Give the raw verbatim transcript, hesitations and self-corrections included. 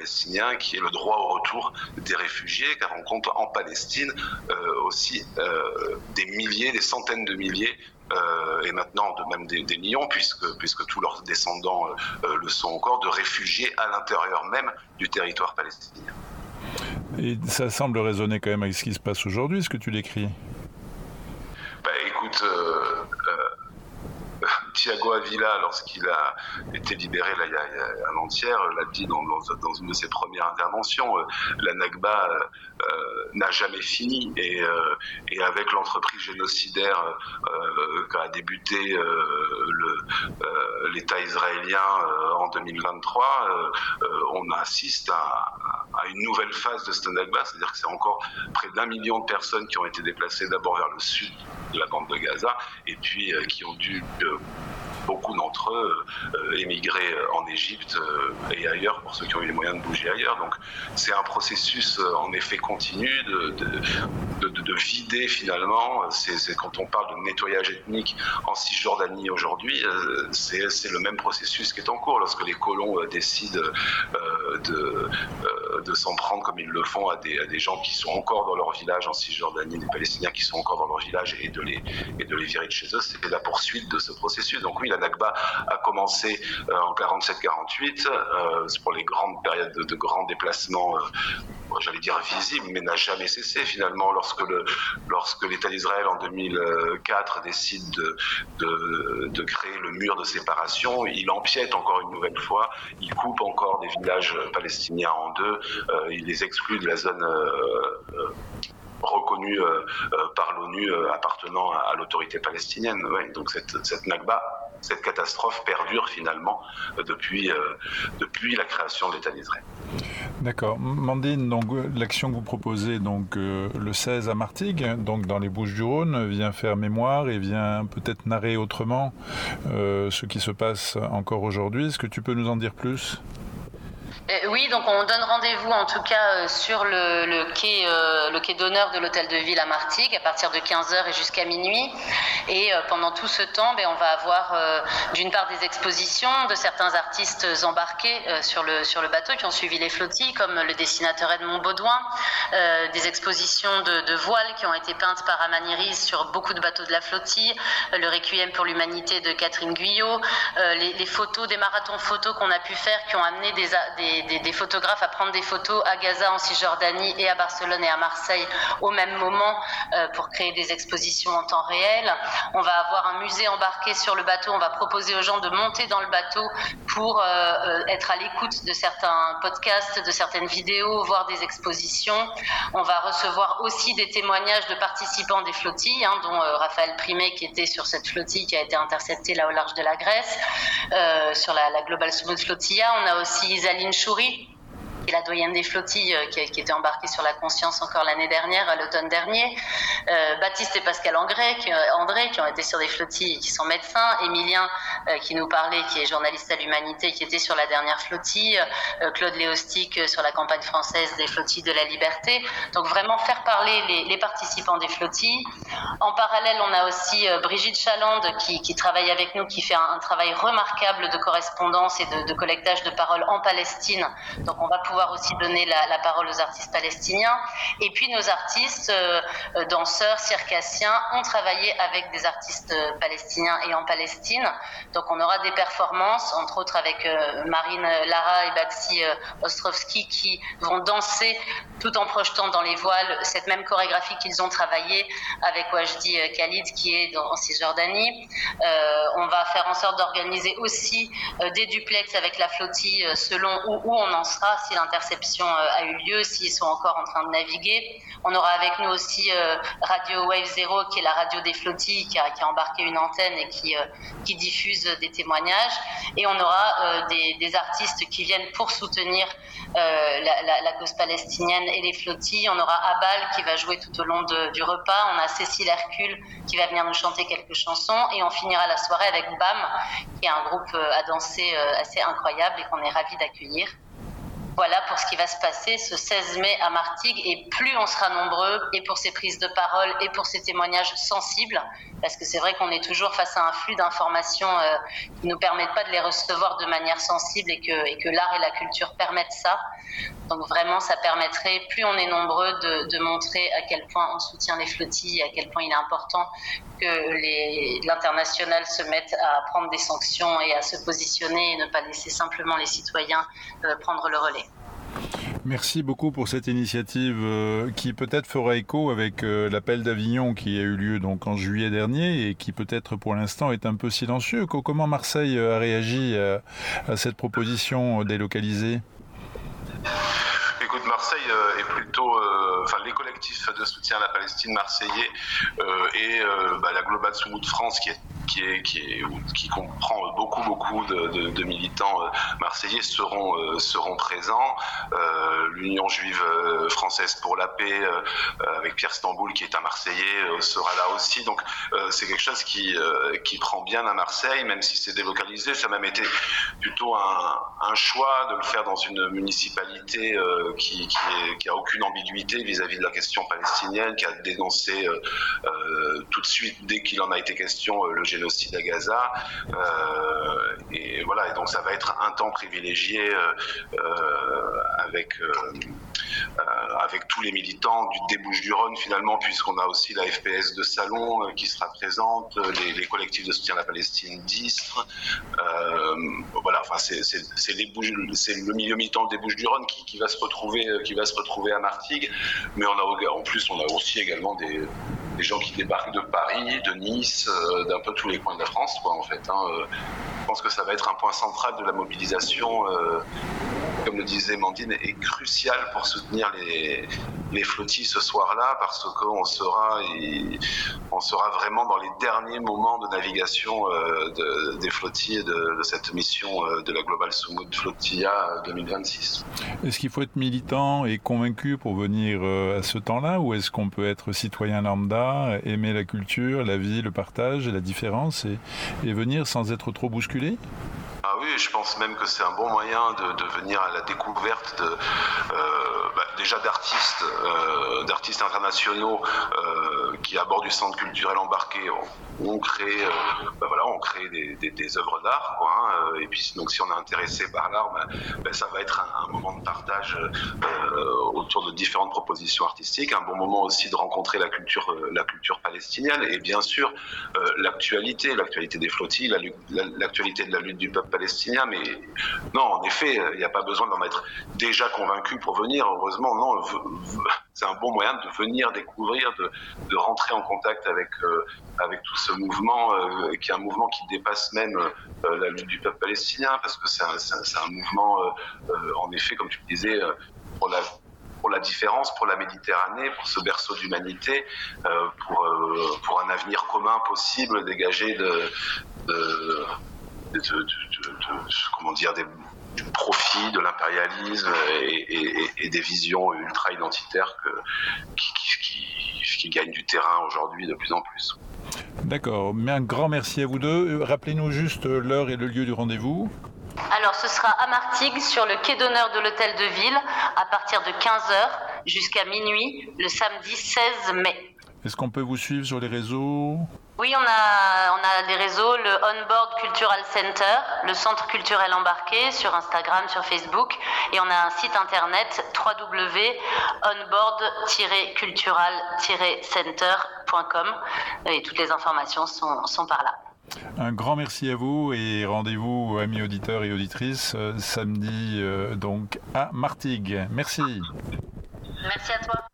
palestinien, qui est le droit au retour des réfugiés, car on compte en Palestine euh, aussi euh, des milliers, des centaines de milliers, euh, et maintenant de même des, des millions, puisque, puisque tous leurs descendants euh, le sont encore, de réfugiés à l'intérieur même du territoire palestinien. Et ça semble résonner quand même avec ce qui se passe aujourd'hui, ce que tu décris. Bah, écoute, euh, euh, Thiago Avila, lorsqu'il a été libéré là, il y a, il y a avant-hier, l'a dit dans, dans, dans une de ses premières interventions, euh, la Nakba euh, n'a jamais fini, et, euh, et avec l'entreprise génocidaire euh, qu'a débuté euh, le, euh, l'État israélien euh, en deux mille vingt-trois, euh, euh, on assiste à, à une nouvelle phase de cette Nakba, c'est-à-dire que c'est encore près d'un million de personnes qui ont été déplacées d'abord vers le sud de la bande de Gaza, et puis euh, qui ont dû euh, beaucoup d'entre eux euh, émigrer en Égypte euh, et ailleurs, pour ceux qui ont eu les moyens de bouger ailleurs. Donc c'est un processus euh, en effet continu de, de, de, de, de vider finalement. C'est, c'est quand on parle de nettoyage ethnique en Cisjordanie aujourd'hui, euh, c'est, c'est le même processus qui est en cours lorsque les colons euh, décident euh, de, euh, de s'en prendre comme ils le font à des, à des gens qui sont encore dans leur village en Cisjordanie, des Palestiniens qui sont encore dans leur village, et de les, et de les virer de chez eux. C'est la poursuite de ce processus. Donc oui, la Nakba a commencé euh, en quarante-sept quarante-huit euh, pour les grandes périodes de, de grands déplacements, euh, j'allais dire visibles, mais n'a jamais cessé finalement. Lorsque, le, lorsque l'État d'Israël en deux mille quatre décide de, de, de créer le mur de séparation, il empiète encore une nouvelle fois, il coupe encore des villages palestiniens en deux, euh, il les exclut de la zone euh, euh, reconnue euh, euh, par l'ONU euh, appartenant à, à l'autorité palestinienne. Ouais, donc cette, cette Nakba, cette catastrophe perdure finalement euh, depuis, euh, depuis la création de l'État d'Israël. D'accord. Mandine, donc l'action que vous proposez donc euh, le seize à Martigues, donc dans les Bouches-du-Rhône, vient faire mémoire et vient peut-être narrer autrement euh, ce qui se passe encore aujourd'hui. Est-ce que tu peux nous en dire plus ? Euh, oui, donc on donne rendez-vous en tout cas euh, sur le, le, quai, euh, le quai d'honneur de l'Hôtel de Ville à Martigues à partir de quinze heures et jusqu'à minuit. Et euh, pendant tout ce temps, ben, on va avoir euh, d'une part des expositions de certains artistes embarqués euh, sur, le, sur le bateau qui ont suivi les flottilles, comme le dessinateur Edmond Baudouin, euh, des expositions de, de voiles qui ont été peintes par Amaniris sur beaucoup de bateaux de la flottille, euh, le Requiem pour l'humanité de Catherine Guyot, euh, les, les photos, des marathons photos qu'on a pu faire qui ont amené des, des Des, des photographes à prendre des photos à Gaza, en Cisjordanie et à Barcelone et à Marseille au même moment euh, pour créer des expositions en temps réel. On va avoir un musée embarqué sur le bateau. On va proposer aux gens de monter dans le bateau pour euh, être à l'écoute de certains podcasts, de certaines vidéos, voir des expositions. On va recevoir aussi des témoignages de participants des flottilles, hein, dont euh, Raphaël Primet qui était sur cette flottille qui a été interceptée là au large de la Grèce, euh, sur la, la Global Smooth Flotilla. On a aussi Isaline Choury, qui est la doyenne des flottilles, euh, qui, a, qui était embarquée sur la Conscience encore l'année dernière, à l'automne dernier. Euh, Baptiste et Pascal André qui, euh, André, qui ont été sur des flottilles, qui sont médecins. Émilien, euh, qui nous parlait, qui est journaliste à l'Humanité, qui était sur la dernière flottille. Euh, Claude Léostic euh, sur la campagne française des flottilles de la Liberté. Donc vraiment faire parler les, les participants des flottilles. En parallèle, on a aussi euh, Brigitte Chalande qui, qui travaille avec nous, qui fait un, un travail remarquable de correspondance et de, de collectage de paroles en Palestine. Donc on va pouvoir aussi donner la, la parole aux artistes palestiniens. Et puis nos artistes, euh, danseurs, circassiens, ont travaillé avec des artistes palestiniens et en Palestine. Donc on aura des performances, entre autres avec euh, Marine Lara et Baxi euh, Ostrovski, qui vont danser tout en projetant dans les voiles cette même chorégraphie qu'ils ont travaillée avec Wajdi Khalid, qui est dans, en Cisjordanie. Euh, on va faire en sorte d'organiser aussi euh, des duplex avec la flottille euh, selon où, où on en sera, si l'interception euh, a eu lieu, s'ils sont encore en train de naviguer. On aura avec nous aussi euh, Radio Wave Zero, qui est la radio des flottilles, qui a, qui a embarqué une antenne et qui, euh, qui diffuse des témoignages. Et on aura euh, des, des artistes qui viennent pour soutenir euh, la, la, la cause palestinienne et les flottilles. On aura Abal qui va jouer tout au long de, du repas. On a Cécile Hercule qui va venir nous chanter quelques chansons. Et on finira la soirée avec B A M, qui est un groupe euh, à danser euh, assez incroyable et qu'on est ravis d'accueillir. voilà pour ce qui va se passer ce seize mai à Martigues. Et plus on sera nombreux, et pour ces prises de parole, et pour ces témoignages sensibles, parce que c'est vrai qu'on est toujours face à un flux d'informations euh, qui ne nous permettent pas de les recevoir de manière sensible, et que, et que l'art et la culture permettent ça. Donc vraiment, ça permettrait, plus on est nombreux, de, de montrer à quel point on soutient les flottilles, et à quel point il est important que les, l'international se mette à prendre des sanctions et à se positionner, et ne pas laisser simplement les citoyens euh, prendre le relais. Merci beaucoup pour cette initiative euh, qui peut-être fera écho avec euh, l'appel d'Avignon qui a eu lieu donc en juillet dernier et qui peut-être pour l'instant est un peu silencieux. Comment Marseille a réagi à, à cette proposition délocalisée ? Écoute, Marseille euh, est plutôt, euh, enfin les collectifs de soutien à la Palestine marseillais euh, et euh, bah, la Global Soumoud France qui est qui est qui est qui comprend beaucoup beaucoup de, de, de militants euh, marseillais seront euh, seront présents. Euh, L'Union juive euh, française pour la paix euh, avec Pierre Stamboul qui est un Marseillais euh, sera là aussi. Donc euh, c'est quelque chose qui euh, qui prend bien à Marseille, même si c'est délocalisé. Ça a même été plutôt un, un choix de le faire dans une municipalité euh, qui qui, est, qui a aucune ambiguïté vis-à-vis de la question palestinienne, qui a dénoncé euh, euh, tout de suite dès qu'il en a été question euh, le génocide à Gaza, euh, et voilà, et donc ça va être un temps privilégié euh, euh, avec euh, euh, avec tous les militants du des Bouches-du-Rhône finalement, puisqu'on a aussi la F P S de Salon euh, qui sera présente, les, les collectifs de soutien à la Palestine d'Istres, euh, voilà, enfin c'est c'est c'est les Bouches, c'est le milieu militant des Bouches-du-Rhône qui, qui va se retrouver qui va se retrouver à Martigues, mais on a en plus on a aussi également des des gens qui débarquent de Paris, de Nice, euh, d'un peu tous les coins de la France, quoi, en fait. Hein. Euh, je pense que ça va être un point central de la mobilisation, euh, comme le disait Mandine, est crucial pour soutenir les, les flottilles ce soir-là, parce qu'on sera, et, on sera vraiment dans les derniers moments de navigation euh, de, des flottilles de, de cette mission euh, de la Global Soumoud Flotilla deux mille vingt-six. Est-ce qu'il faut être militant et convaincu pour venir euh, à ce temps-là, ou est-ce qu'on peut être citoyen lambda, aimer la culture, la vie, le partage, la différence, et, et venir sans être trop bousculé ? Ah oui, je pense même que c'est un bon moyen de, de venir à la découverte de, euh, bah, déjà d'artistes, euh, d'artistes internationaux euh, qui à bord du centre culturel embarqué ont, ont créé, euh, bah voilà, ont créé des, des, des œuvres d'art, quoi. Hein, et puis donc si on est intéressé par l'art, bah, bah, ça va être un, un moment de partage euh, autour de différentes propositions artistiques, un bon moment aussi de rencontrer la culture, la culture palestinienne et bien sûr euh, l'actualité, l'actualité des flottilles, la, la, l'actualité de la lutte du peuple palestinien, mais non, en effet, il n'y a pas besoin d'en être déjà convaincu pour venir, heureusement, non, c'est un bon moyen de venir découvrir, de, de rentrer en contact avec, euh, avec tout ce mouvement, euh, qui est un mouvement qui dépasse même euh, la lutte du peuple palestinien, parce que c'est un, c'est un, c'est un mouvement, euh, euh, en effet, comme tu le disais, euh, pour la pour la différence, pour la Méditerranée, pour ce berceau d'humanité, euh, pour, euh, pour un avenir commun possible, dégagé de, de De, de, de, de, comment dire, des, du profit, de l'impérialisme et, et, et des visions ultra-identitaires que, qui, qui, qui, qui gagnent du terrain aujourd'hui de plus en plus. D'accord, mais un grand merci à vous deux. Rappelez-nous juste l'heure et le lieu du rendez-vous. Alors ce sera à Martigues, sur le quai d'honneur de l'Hôtel de Ville, à partir de quinze heures jusqu'à minuit, le samedi seize mai. Est-ce qu'on peut vous suivre sur les réseaux ? Oui, on a, on a des réseaux, le On-Board Cultural Center, le Centre culturel embarqué, sur Instagram, sur Facebook, et on a un site internet w w w point on board tiret cultural tiret center point com, et toutes les informations sont, sont par là. Un grand merci à vous et rendez-vous, amis auditeurs et auditrices, samedi euh, donc à Martigues. Merci. Merci à toi.